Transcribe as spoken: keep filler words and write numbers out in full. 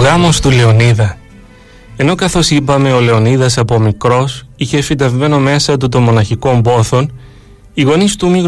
γάμος του Λεωνίδα. Ενώ καθώς είπαμε ο Λεωνίδας από μικρός είχε φυτευμένο μέσα του το μοναχικό πόθον, οι γονείς του μη